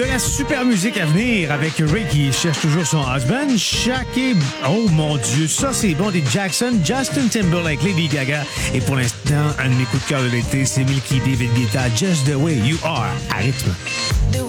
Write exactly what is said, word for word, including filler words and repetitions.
la super musique à venir avec Ray qui cherche toujours son husband. Shaq et... Oh mon Dieu, ça c'est bon des Jackson, Justin Timberlake, Lady Gaga. Et pour l'instant, un de mes coups de cœur de l'été, c'est Milky David Guetta, Just the Way You Are, à rythme.